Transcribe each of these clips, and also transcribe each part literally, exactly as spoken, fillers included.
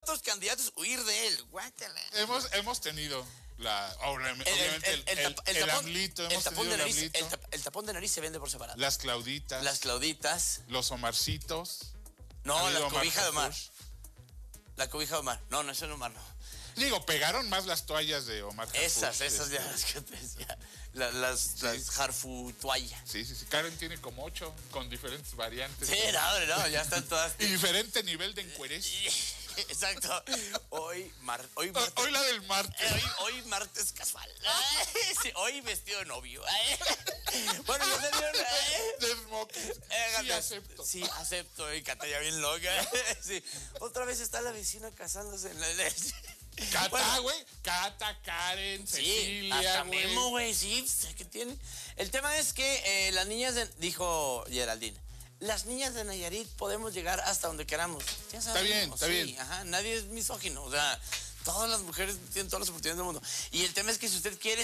otros candidatos huir de él. Guácala. Hemos, hemos tenido la, obviamente el, el, el, el, el, el, el tapón, hablito, hemos el tapón tenido de nariz, el, hablito. el, tap, el tapón de nariz se vende por separado. Las Clauditas. Las Clauditas. Los Omarcitos. No, la cobija de Omar. La cobija de Omar. No, no, eso no Omar, no. Digo, pegaron más las toallas de Omar Harfuch. Esas, esas ya las que te decía. Las, las, sí. las Harfuch toallas. Sí, sí, sí. Karen tiene como ocho con diferentes variantes. Sí, no, no, ya están todas. Y diferente nivel de encuerez. Exacto. Hoy, mar, hoy, martes, hoy la del martes. Hoy, hoy martes casual. Sí, hoy vestido de novio. Bueno, ya se dieron. De smoking. Sí, acepto. Sí, acepto. Y Cata ya bien loca. Sí. Otra vez está la vecina casándose en la iglesia. Cata, güey. Bueno, Cata, Karen, sí, Cecilia, hasta Memo, güey. Sí, ¿qué tiene? El tema es que eh, las niñas, de, dijo Geraldine, las niñas de Nayarit podemos llegar hasta donde queramos. Ya sabemos, está bien, está sí, bien. Ajá, nadie es misógino. O sea, todas las mujeres tienen todas las oportunidades del mundo. Y el tema es que si usted quiere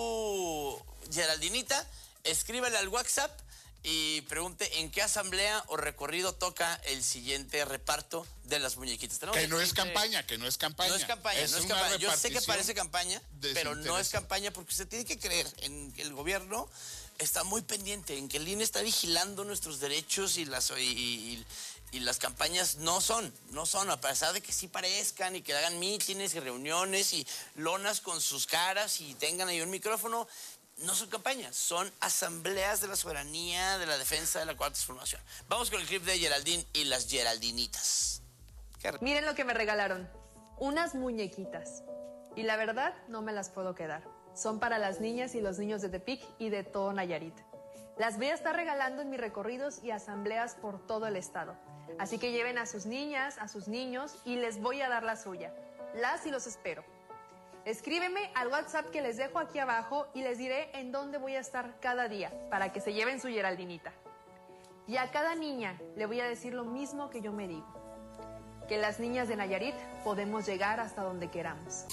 su Geraldinita, escríbale al WhatsApp y pregunte en qué asamblea o recorrido toca el siguiente reparto de las muñequitas. Que no es campaña, que no es campaña. No es campaña, es no es campaña. Yo sé que parece campaña, pero no es campaña porque usted tiene que creer en que el gobierno está muy pendiente, en que el I N E está vigilando nuestros derechos y las, y, y, y las campañas no son, no son, a pesar de que sí parezcan y que hagan mítines y reuniones y lonas con sus caras y tengan ahí un micrófono. No son campañas, son asambleas de la soberanía, de la defensa de la cuarta transformación. Vamos con el clip de Geraldine y las Geraldinitas. Miren lo que me regalaron, unas muñequitas. Y la verdad, no me las puedo quedar. Son para las niñas y los niños de Tepic y de todo Nayarit. Las voy a estar regalando en mis recorridos y asambleas por todo el estado. Así que lleven a sus niñas, a sus niños y les voy a dar la suya. Las y los espero. Escríbeme al WhatsApp que les dejo aquí abajo y les diré en dónde voy a estar cada día para que se lleven su Geraldinita. Y a cada niña le voy a decir lo mismo que yo me digo, que las niñas de Nayarit podemos llegar hasta donde queramos.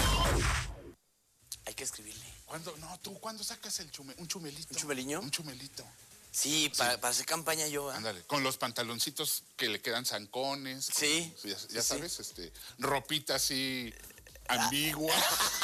Hay que escribirle. ¿Cuándo? No, tú, ¿cuándo sacas el chume, un chumelito? ¿Un chumeliño? Un chumelito. Sí, para, sí. para hacer campaña yo. ¿eh? Ándale, con los pantaloncitos que le quedan zancones. Con, sí. Ya, ya sí. sabes, este, ropita así... ambigua.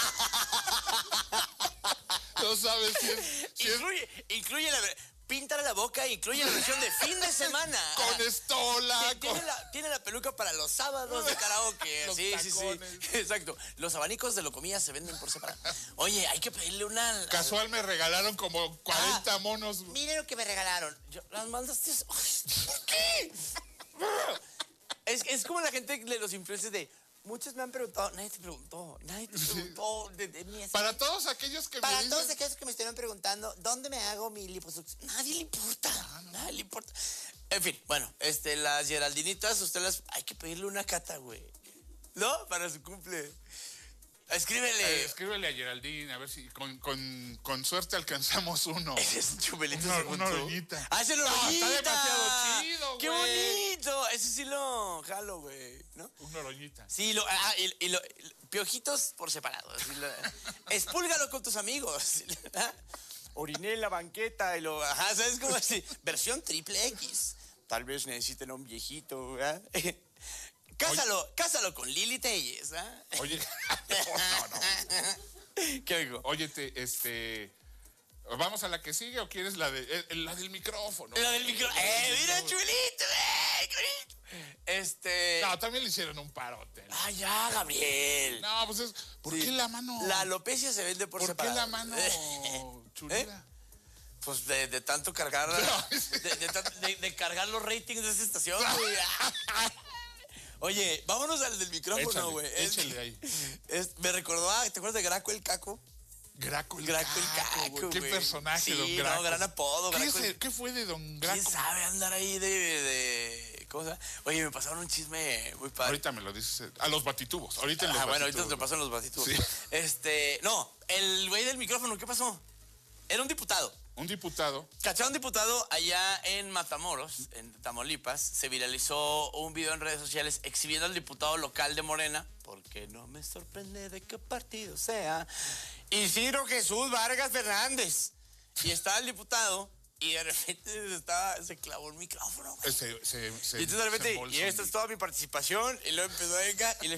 No sabes si es... Si incluye, es... incluye la... Píntale la boca e incluye la versión de fin de semana. Con estola. Tiene, con... la, tiene la peluca para los sábados de karaoke. Los sí, tacones. sí, sí. Exacto. Los abanicos de Locomía se venden por separado. Oye, hay que pedirle una... Casual me regalaron como cuarenta ah, monos. Mire lo que me regalaron. Yo, las mandaste... ¿Por qué? es, es como la gente de los influencers de... Muchos me han preguntado, nadie te preguntó, nadie te preguntó. De, de mí, para todos aquellos que Para me dicen... todos aquellos que me estuvieron preguntando, ¿dónde me hago mi liposucción? Nadie le importa, ah, no. nadie le importa. En fin, bueno, este, las Geraldinitas, usted las... Hay que pedirle una cata, güey. ¿No? Para su cumple. Escríbele. Eh, escríbele a Geraldine, a ver si con, con, con suerte alcanzamos uno. Ese es un chumelito. Una, una oroñita. ¡Ah, ese es una oroñita! No, está demasiado chido, ¡Qué güey! bonito! Ese sí lo jalo, güey, ¿no? Una oroñita. Sí, lo, ah, y, y lo, piojitos por separado. Expúlgalo con tus amigos. Oriné en la banqueta y lo... Ajá, ¿sabes cómo así? Versión triple X. Tal vez necesiten a un viejito, ¿verdad? Cásalo, Oye. cásalo con Lili Telles, ¿ah? ¿eh? Oye, no, no. ¿Qué digo? Óyete, este... ¿Vamos a la que sigue o quieres la, de, eh, la del micrófono? La del micrófono. ¡Eh, mira, chulito! ¡Eh, Este... No, también le hicieron un parote. ¿No? ¡Ah, ya, Gabriel! No, pues es... ¿Por sí. qué la mano? La alopecia se vende por, ¿Por separado. ¿Por qué la mano chulida? ¿Eh? Pues de, de tanto cargar... No. De, de, de, de cargar los ratings de esa estación, güey. Oye, vámonos al del micrófono, güey. Échale ahí. Es, me recordó, ah, ¿te acuerdas de Graco el Caco? Graco el Graco Caco, el Caco, qué wey. personaje, sí, don Graco. No, gran apodo. ¿Qué, Graco es, el... ¿Qué fue de don Graco? ¿Quién sabe andar ahí de, de... ¿Cómo se llama? Oye, me pasaron un chisme muy padre. Ahorita me lo dices. A los batitubos. Ahorita en ah, los bueno, batitubos. ahorita te lo pasan los batitubos. Sí. Este, no, el güey del micrófono, ¿qué pasó? Era un diputado. Un diputado. Cacharon un diputado allá en Matamoros, en Tamaulipas. Se viralizó un video en redes sociales exhibiendo al diputado local de Morena, porque no me sorprende de qué partido sea, Isidro Jesús Vargas Fernández. Y estaba el diputado y de repente se, estaba, se clavó el micrófono. Se, se, se, y entonces de repente, y esta es toda mi participación. Y luego empezó a venga y le